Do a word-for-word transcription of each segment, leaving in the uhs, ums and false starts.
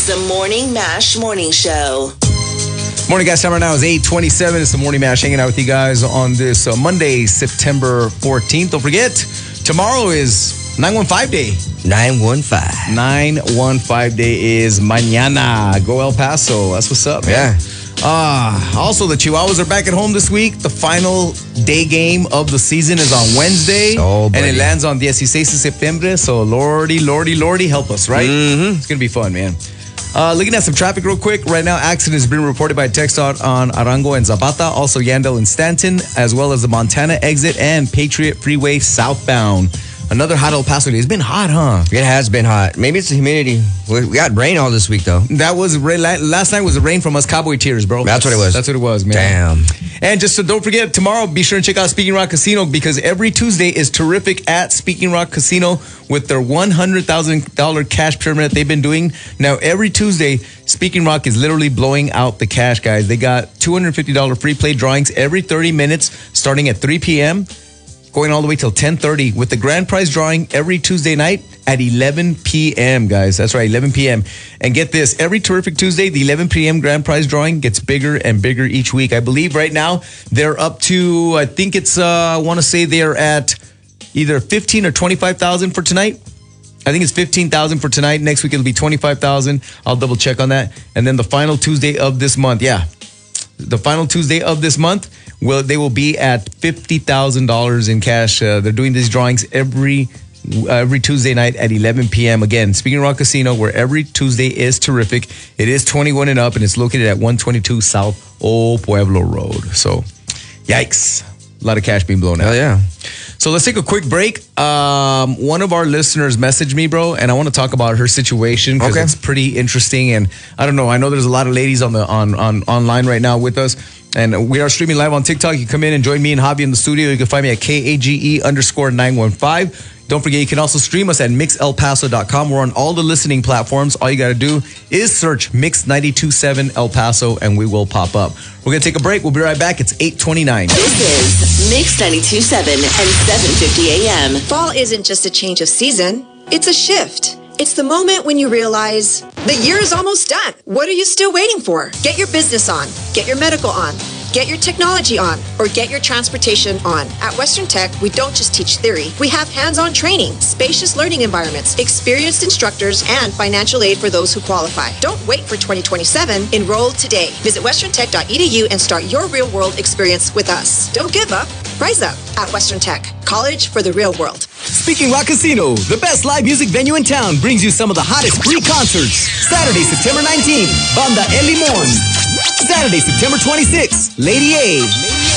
is the Morning Mash Morning Show. Morning, guys. Time right now is eight twenty-seven. It's the Morning Mash, hanging out with you guys on this uh, Monday, September fourteenth. Don't forget, tomorrow is nine one five Day. nine one five. nine one five Day is mañana. Go El Paso. That's what's up, man. Yeah. Uh, also, the Chihuahuas are back at home this week. The final day game of the season is on Wednesday. Oh, and it lands on dieciséis de septiembre. So, lordy, lordy, lordy, help us, right? Mm-hmm. It's going to be fun, man. Uh, looking at some traffic real quick. Right now, accident has been reported by TxDOT on Arango and Zapata, also Yandell and Stanton, as well as the Montana exit and Patriot Freeway southbound. Another hot El Paso day. It's been hot, huh? It has been hot. Maybe it's the humidity. We got rain all this week, though. That was rain. Last night was the rain from us cowboy tears, bro. That's what it was. That's what it was, man. Damn. And just so don't forget, tomorrow, be sure and check out Speaking Rock Casino, because every Tuesday is terrific at Speaking Rock Casino with their one hundred thousand dollars cash pyramid they've been doing. Now, every Tuesday, Speaking Rock is literally blowing out the cash, guys. They got two hundred fifty dollars free play drawings every thirty minutes, starting at three p.m., going all the way till ten thirty, with the grand prize drawing every Tuesday night at eleven p.m., guys. That's right, eleven p.m. And get this, every Terrific Tuesday, the eleven p.m. grand prize drawing gets bigger and bigger each week. I believe right now they're up to, I think it's, uh, I want to say they're at either fifteen or twenty-five thousand for tonight. I think it's fifteen thousand for tonight. Next week it'll be twenty-five thousand. I'll double check on that. And then the final Tuesday of this month, yeah. The final Tuesday of this month, Well, they will be at fifty thousand dollars in cash. Uh, they're doing these drawings every uh, every Tuesday night at eleven p.m. Again, Speaking Rock Casino, where every Tuesday is terrific. It is twenty-one and up, and it's located at one twenty-two South Old Pueblo Road. So, yikes. A lot of cash being blown out. Oh, yeah. So let's take a quick break. Um, one of our listeners messaged me, bro, and I want to talk about her situation because Okay. it's pretty interesting. And I don't know, I know there's a lot of ladies on the on, on online right now with us. And we are streaming live on TikTok. You come in and join me and Javi in the studio. You can find me at K A G E underscore nine one five. Don't forget, you can also stream us at mix el paso dot com. We're on all the listening platforms. All you got to do is search Mix ninety-two point seven El Paso, and we will pop up. We're going to take a break. We'll be right back. It's eight twenty-nine. This is Mix ninety-two point seven and seven fifty a.m. Fall isn't just a change of season, it's a shift. It's the moment when you realize the year is almost done. What are you still waiting for? Get your business on, get your medical on, get your technology on, or get your transportation on. At Western Tech, we don't just teach theory. We have hands-on training, spacious learning environments, experienced instructors, and financial aid for those who qualify. Don't wait for twenty twenty-seven. Enroll today. Visit western tech dot e d u and start your real-world experience with us. Don't give up. Rise up at Western Tech. College for the real world. Speaking Rock Casino, the best live music venue in town, brings you some of the hottest free concerts. Saturday, September nineteenth, Banda El Limón. Saturday, September twenty-sixth, Lady A.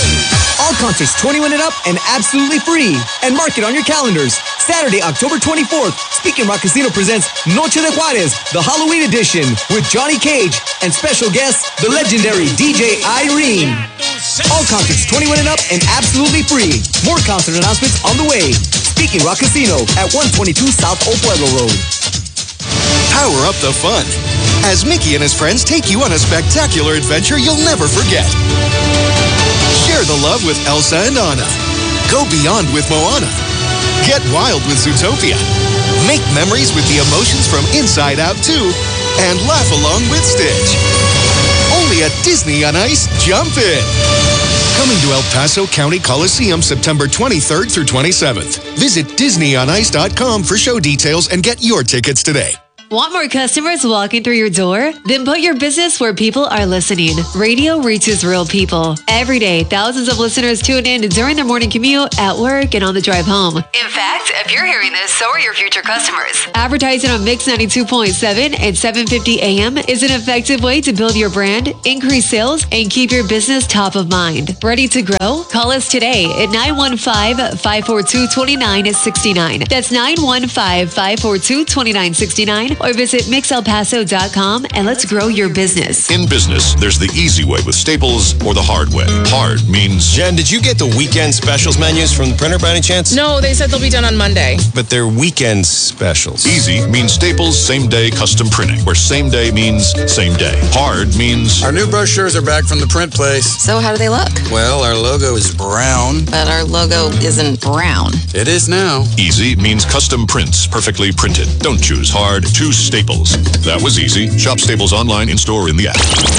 All concerts twenty-one and up and absolutely free. And mark it on your calendars. Saturday, October twenty-fourth, Speaking Rock Casino presents Noche de Juarez, the Halloween edition, with Johnny Cage and special guest, the legendary D J Irene. All concerts twenty-one and up and absolutely free. More concert announcements on the way. Speaking Rock Casino at one twenty-two South Old Pueblo Road. Power up the fun as Mickey and his friends take you on a spectacular adventure you'll never forget. Share the love with Elsa and Anna. Go beyond with Moana. Get wild with Zootopia. Make memories with the emotions from Inside Out two. And laugh along with Stitch. Only at Disney on Ice. Jump in. Coming to El Paso County Coliseum September twenty-third through twenty-seventh. Visit disney on ice dot com for show details and get your tickets today. Want more customers walking through your door? Then put your business where people are listening. Radio reaches real people. Every day, thousands of listeners tune in during their morning commute, at work, and on the drive home. In fact, if you're hearing this, so are your future customers. Advertising on Mix ninety-two point seven and seven fifty A M is an effective way to build your brand, increase sales, and keep your business top of mind. Ready to grow? Call us today at nine one five, five four two, two nine six nine. That's nine one five, five four two, two nine six nine. Or visit mix el paso dot com and let's grow your business. In business, there's the easy way with Staples or the hard way. Hard means... Jen, did you get the weekend specials menus from the printer by any chance? No, they said they'll be done on Monday. But they're weekend specials. Easy means Staples same-day custom printing, where same day means same day. Hard means... Our new brochures are back from the print place. So how do they look? Well, our logo is brown. But our logo isn't brown. It is now. Easy means custom prints, perfectly printed. Don't choose hard, choose choose Staples. That was easy. Shop Staples online, in-store, in the app.